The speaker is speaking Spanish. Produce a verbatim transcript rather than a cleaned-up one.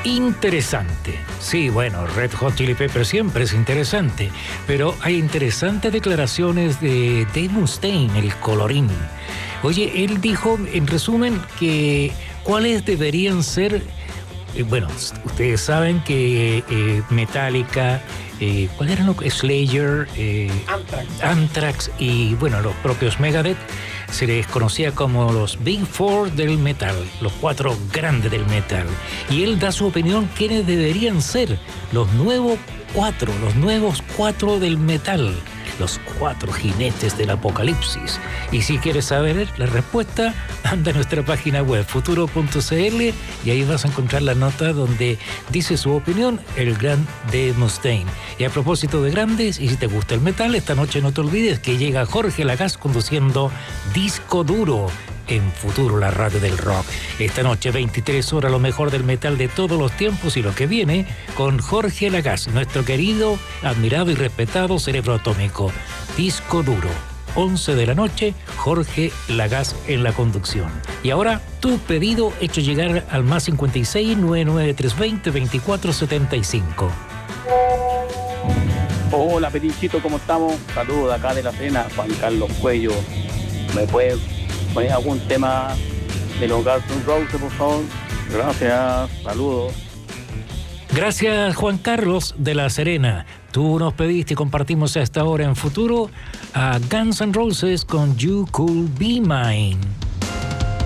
Interesante. Sí, bueno, Red Hot Chili Peppers siempre es interesante, pero hay interesantes declaraciones de Dave Mustaine, el colorín. Oye, él dijo, en resumen, que cuáles deberían ser, eh, bueno, ustedes saben que eh, Metallica, eh, ¿cuál eran los? Slayer, eh, Anthrax. Anthrax y, bueno, los propios Megadeth, se les conocía como los Big Four del metal, los cuatro grandes del metal. Y él da su opinión quiénes deberían ser los nuevos cuatro, los nuevos cuatro del metal, los cuatro jinetes del apocalipsis. Y si quieres saber la respuesta, anda a nuestra página web futuro punto c l y ahí vas a encontrar la nota donde dice su opinión el gran Dave Mustaine. Y a propósito de grandes, y si te gusta el metal, esta noche no te olvides que llega Jorge Lagasse conduciendo Disco Duro en Futuro, la radio del rock. Esta noche, veintitrés horas, lo mejor del metal de todos los tiempos y lo que viene con Jorge Lagasse, nuestro querido, admirado y respetado cerebro atómico. Disco Duro, once de la noche, Jorge Lagasse en la conducción. Y ahora, tu pedido hecho llegar al más cincuenta y seis, noventa y nueve, trescientos veinte, veinticuatro setenta y cinco. Hola, Petichito, ¿cómo estamos? Saludos de acá de La Serena, Juan Carlos Cuello. ¿Me puedes poner algún tema de los Guns N' Roses, por favor? Gracias, saludos. Gracias, Juan Carlos de La Serena. Tú nos pediste y compartimos a esta hora en Futuro a Guns N' Roses con You Could Be Mine.